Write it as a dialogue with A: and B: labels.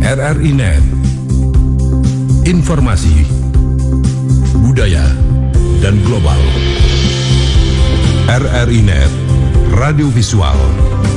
A: RRI Net. Informasi, budaya, dan global. RRI Net, radio visual